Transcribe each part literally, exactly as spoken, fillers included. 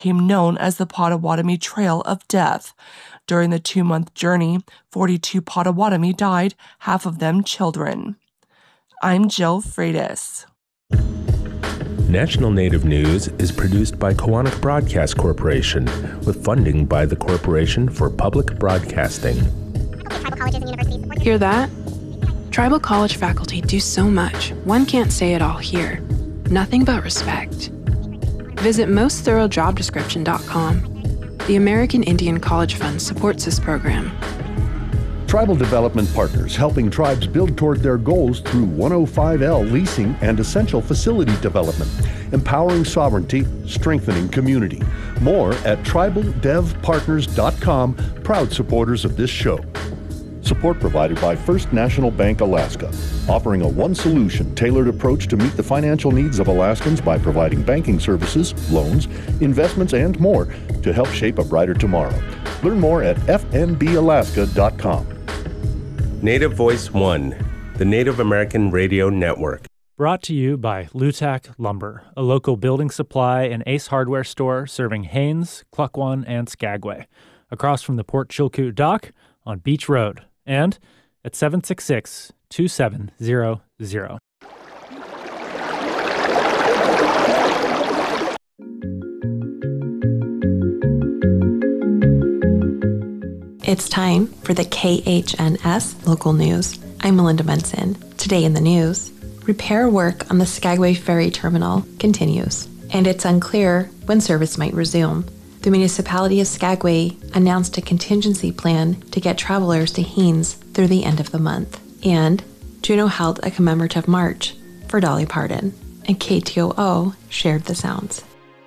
became known as the Potawatomi Trail of Death. During the two-month journey, forty-two Potawatomi died, half of them children. I'm Jill Freitas. National Native News is produced by Koahnic Broadcast Corporation with funding by the Corporation for Public Broadcasting. Hear that? Tribal college faculty do so much, one can't say it all here. Nothing but respect. Visit most thorough job description dot com. The American Indian College Fund supports this program. Tribal Development Partners, helping tribes build toward their goals through one oh five L leasing and essential facility development, empowering sovereignty, strengthening community. More at tribal dev partners dot com, proud supporters of this show. Support provided by First National Bank Alaska, offering a one-solution tailored approach to meet the financial needs of Alaskans by providing banking services, loans, investments, and more to help shape a brighter tomorrow. Learn more at f n b alaska dot com. Native Voice One, the Native American Radio Network. Brought to you by Lutak Lumber, a local building supply and Ace Hardware store serving Haines, Klukwan, and Skagway, across from the Port Chilkoot Dock on Beach Road, and at seven six six, two seven zero zero. It's time for the K H N S local news. I'm Melinda Munson. Today in the news, repair work on the Skagway Ferry Terminal continues, and it's unclear when service might resume. The municipality of Skagway announced a contingency plan to get travelers to Haines through the end of the month. And Juneau held a commemorative march for Dolly Parton, and K T O O shared the sounds.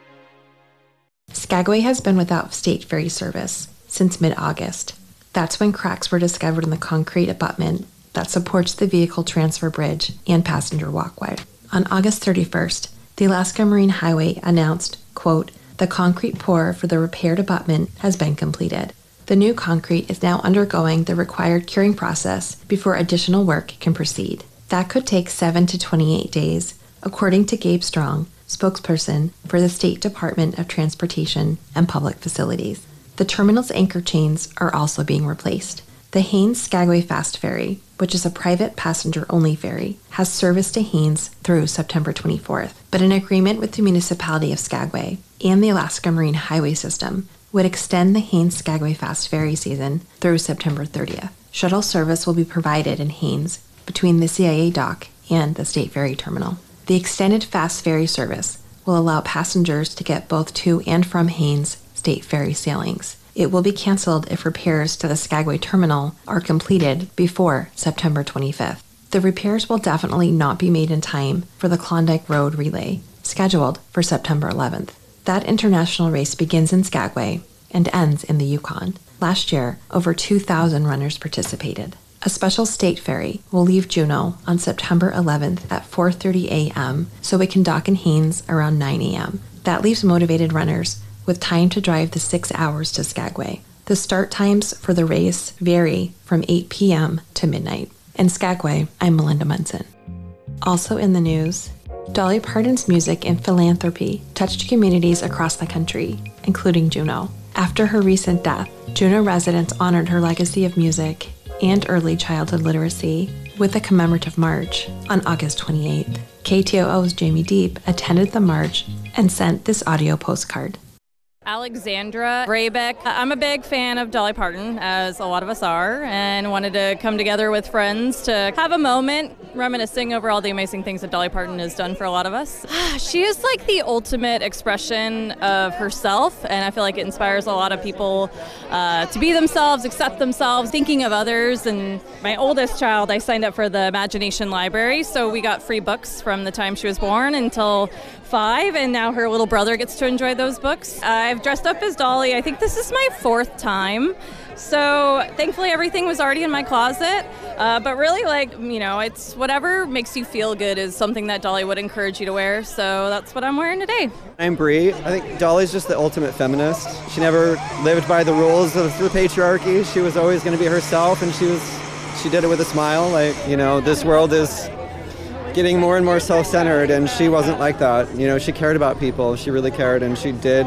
Skagway has been without state ferry service since mid-August. That's when cracks were discovered in the concrete abutment that supports the vehicle transfer bridge and passenger walkway. On August thirty-first, the Alaska Marine Highway announced, quote, "The concrete pour for the repaired abutment has been completed. The new concrete is now undergoing the required curing process before additional work can proceed." That could take seven to twenty-eight days, according to Gabe Strong, spokesperson for the State Department of Transportation and Public Facilities. The terminal's anchor chains are also being replaced. The Haines Skagway Fast Ferry, which is a private passenger-only ferry, has service to Haines through September twenty-fourth, but an agreement with the municipality of Skagway and the Alaska Marine Highway System would extend the Haines Skagway Fast Ferry season through September thirtieth. Shuttle service will be provided in Haines between the C I A dock and the State Ferry Terminal. The extended fast ferry service will allow passengers to get both to and from Haines State Ferry sailings. It will be canceled if repairs to the Skagway Terminal are completed before September twenty-fifth. The repairs will definitely not be made in time for the Klondike Road Relay, scheduled for September eleventh. That international race begins in Skagway and ends in the Yukon. Last year, over two thousand runners participated. A special state ferry will leave Juneau on September eleventh at four thirty a.m. so it can dock in Haines around nine a.m. That leaves motivated runners with time to drive the six hours to Skagway. The start times for the race vary from eight p.m. to midnight. In Skagway, I'm Melinda Munson. Also in the news, Dolly Parton's music and philanthropy touched communities across the country, including Juneau. After her recent death, Juneau residents honored her legacy of music and early childhood literacy with a commemorative march on August twenty-eighth. K T O O's Jamie Deep attended the march and sent this audio postcard. Alexandra Braybeck. I'm a big fan of Dolly Parton, as a lot of us are, and wanted to come together with friends to have a moment reminiscing over all the amazing things that Dolly Parton has done for a lot of us. She is like the ultimate expression of herself, and I feel like it inspires a lot of people uh, to be themselves, accept themselves, thinking of others. And my oldest child, I signed up for the Imagination Library, so we got free books from the time she was born until five, and now her little brother gets to enjoy those books. I've dressed up as Dolly. I think this is my fourth time. So thankfully everything was already in my closet. Uh, but really, like, you know, it's whatever makes you feel good is something that Dolly would encourage you to wear. So that's what I'm wearing today. I'm Bree. I think Dolly's just the ultimate feminist. She never lived by the rules of the patriarchy. She was always going to be herself, and she was, she did it with a smile. Like, you know, this world is getting more and more self-centered, and she wasn't like that. You know, she cared about people. She really cared, and she did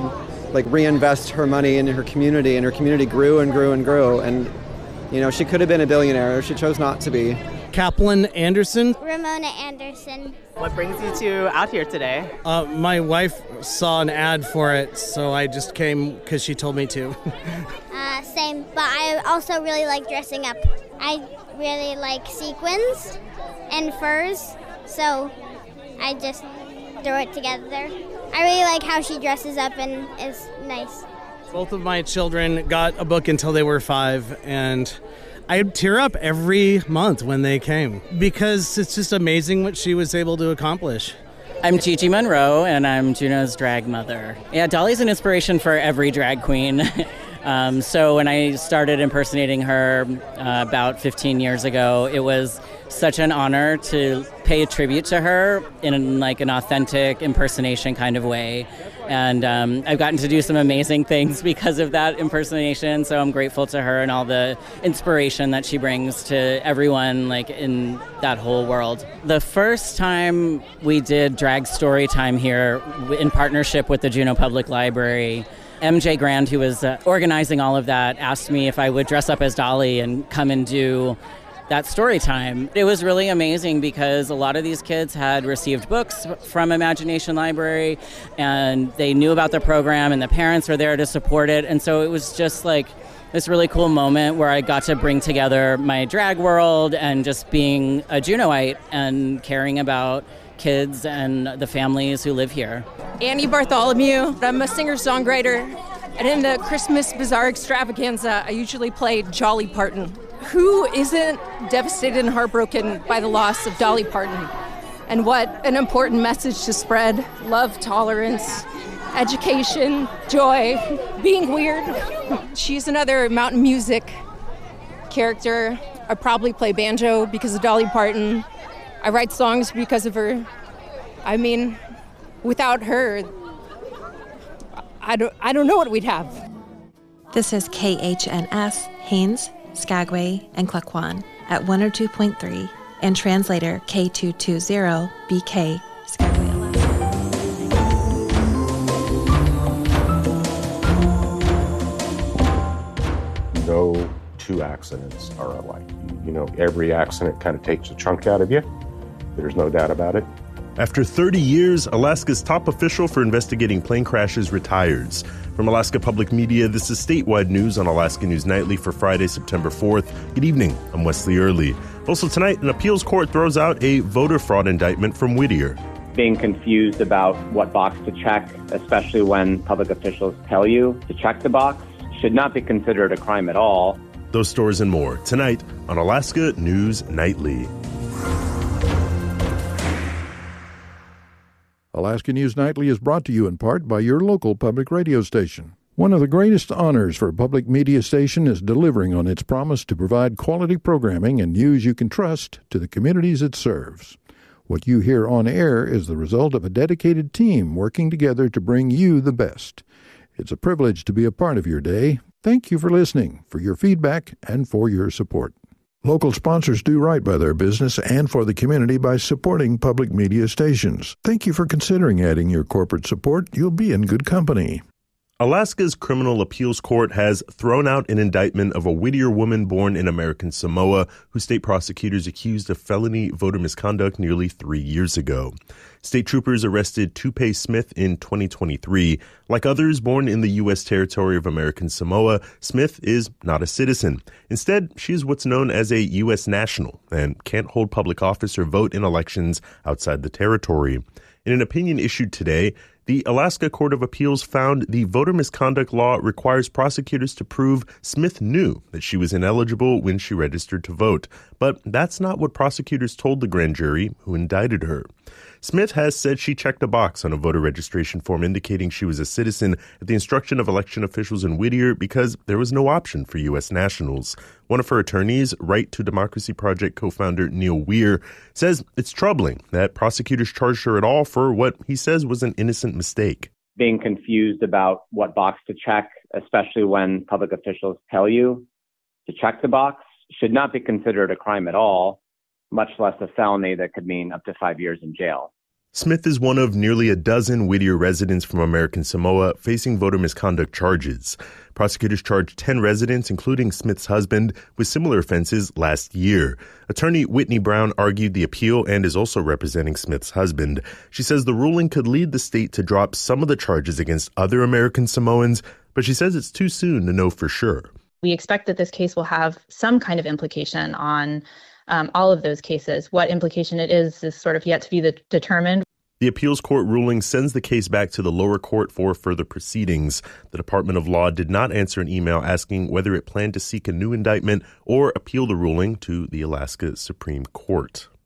like reinvest her money in her community, and her community grew and grew and grew. And, you know, she could have been a billionaire. She chose not to be. Kaplan Anderson. Ramona Anderson. What brings you to out here today? Uh, my wife saw an ad for it, so I just came because she told me to. uh, same, but I also really like dressing up. I really like sequins and furs, so I just throw it together. I really like how she dresses up and is nice. Both of my children got a book until they were five, and I'd tear up every month when they came because it's just amazing what she was able to accomplish. I'm Gigi Monroe, and I'm Juno's drag mother. Yeah, Dolly's an inspiration for every drag queen. um, so when I started impersonating her uh, about fifteen years ago, it was such an honor to pay a tribute to her in like an authentic impersonation kind of way. And um, I've gotten to do some amazing things because of that impersonation, so I'm grateful to her and all the inspiration that she brings to everyone like in that whole world. The first time we did drag story time here in partnership with the Juneau Public Library, M J Grand, who was uh, organizing all of that, asked me if I would dress up as Dolly and come and do that story time. It was really amazing because a lot of these kids had received books from Imagination Library and they knew about the program and the parents were there to support it. And so it was just like this really cool moment where I got to bring together my drag world and just being a Juneauite and caring about kids and the families who live here. Annie Bartholomew. I'm a singer-songwriter, and in the Christmas Bazaar Extravaganza, I usually play Jolly Parton. Who isn't devastated and heartbroken by the loss of Dolly Parton? And what an important message to spread. Love, tolerance, education, joy, being weird. She's another Mountain Music character. I probably play banjo because of Dolly Parton. I write songs because of her. I mean, without her, I don't, I don't know what we'd have. This is K H N S, Haines, Skagway, and Klukwan at one oh two point three, and translator K two two zero B K, Skagway, Alaska. No two accidents are alike. You know, every accident kind of takes a chunk out of you. There's no doubt about it. After thirty years, Alaska's top official for investigating plane crashes retires. From Alaska Public Media, this is statewide news on Alaska News Nightly for Friday, September fourth. Good evening, I'm Wesley Early. Also tonight, an appeals court throws out a voter fraud indictment from Whittier. Being confused about what box to check, especially when public officials tell you to check the box, should not be considered a crime at all. Those stories and more tonight on Alaska News Nightly. Alaska News Nightly is brought to you in part by your local public radio station. One of the greatest honors for a public media station is delivering on its promise to provide quality programming and news you can trust to the communities it serves. What you hear on air is the result of a dedicated team working together to bring you the best. It's a privilege to be a part of your day. Thank you for listening, for your feedback, and for your support. Local sponsors do right by their business and for the community by supporting public media stations. Thank you for considering adding your corporate support. You'll be in good company. Alaska's Criminal Appeals Court has thrown out an indictment of a Whittier woman born in American Samoa who state prosecutors accused of felony voter misconduct nearly three years ago. State troopers arrested Tupe Smith in twenty twenty-three. Like others born in the U S territory of American Samoa, Smith is not a citizen. Instead, she is what's known as a U S national and can't hold public office or vote in elections outside the territory. In an opinion issued today, the Alaska Court of Appeals found the voter misconduct law requires prosecutors to prove Smith knew that she was ineligible when she registered to vote. But that's not what prosecutors told the grand jury who indicted her. Smith has said she checked a box on a voter registration form indicating she was a citizen at the instruction of election officials in Whittier because there was no option for U S nationals. One of her attorneys, Right to Democracy Project co-founder Neil Weir, says it's troubling that prosecutors charged her at all for what he says was an innocent mistake. Being confused about what box to check, especially when public officials tell you to check the box, should not be considered a crime at all, much less a felony that could mean up to five years in jail. Smith is one of nearly a dozen Whittier residents from American Samoa facing voter misconduct charges. Prosecutors charged ten residents, including Smith's husband, with similar offenses last year. Attorney Whitney Brown argued the appeal and is also representing Smith's husband. She says the ruling could lead the state to drop some of the charges against other American Samoans, but she says it's too soon to know for sure. We expect that this case will have some kind of implication on um, all of those cases. What implication it is is sort of yet to be the- determined. The appeals court ruling sends the case back to the lower court for further proceedings. The Department of Law did not answer an email asking whether it planned to seek a new indictment or appeal the ruling to the Alaska Supreme Court.